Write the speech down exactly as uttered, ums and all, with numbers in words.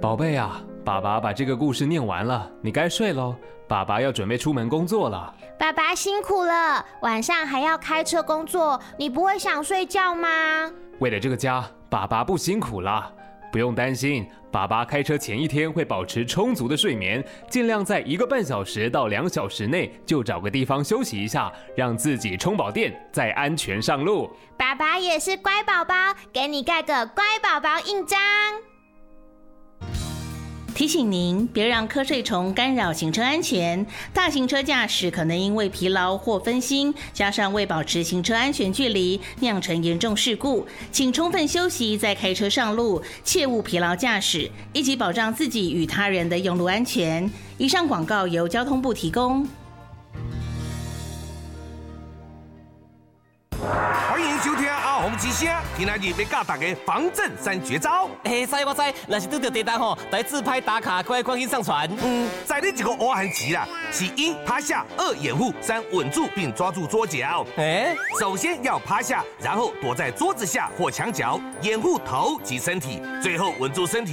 宝贝啊，爸爸把这个故事念完了，你该睡喽。爸爸要准备出门工作了。 爸爸辛苦了，晚上还要开车工作，你不会想睡觉吗？ 为了这个家，爸爸不辛苦了。不用担心，爸爸开车前一天会保持充足的睡眠，尽量在一个半小时到两小时内就找个地方休息一下，让自己充饱电，再安全上路。 爸爸也是乖宝宝，给你盖个乖宝宝印章。 提醒您，别让瞌睡虫干扰行车安全。大型车驾驶可能因为疲劳或分心，加上未保持行车安全距离，酿成严重事故。请充分休息再开车上路，切勿疲劳驾驶，一起保障自己与他人的用路安全。以上广告由交通部提供。 欢迎收听阿红之声，今仔日要教大家防震三绝招。 哎，知我知，若是拄到地震吼，来自拍打卡，快赶紧上传。 嗯，在你这个乌汉棋啦，是一趴下，二掩护，三稳住并抓住桌角。 哎， 首先要趴下，然后躲在桌子下或墙角，掩护头及身体，最后稳住身体。